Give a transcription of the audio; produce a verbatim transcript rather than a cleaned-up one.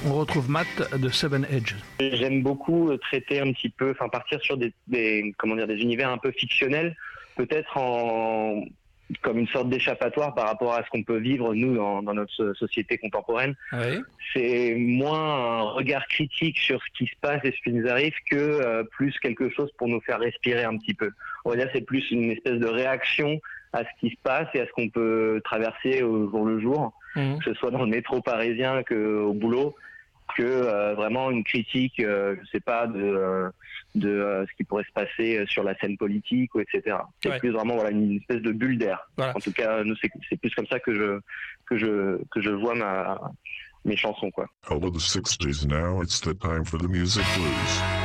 On retrouve Matt de Seven Edge. J'aime beaucoup traiter un petit peu, enfin partir sur des, des, comment dire, des univers un peu fictionnels, peut-être en comme une sorte d'échappatoire par rapport à ce qu'on peut vivre nous dans, dans notre société contemporaine. Oui. C'est moins un regard critique sur ce qui se passe et ce qui nous arrive que euh, plus quelque chose pour nous faire respirer un petit peu. On va dire c'est plus une espèce de réaction à ce qui se passe et à ce qu'on peut traverser au jour le jour, mmh. que ce soit dans le métro parisien qu'au boulot, que euh, vraiment une critique, euh, je sais pas, de, euh, de euh, ce qui pourrait se passer sur la scène politique, ou et cetera. C'est ouais. plus vraiment voilà une espèce de bulle d'air. Voilà. En tout cas, nous c'est, c'est plus comme ça que je que je que je vois ma mes chansons quoi. Over the sixties now, it's the time for the music blues.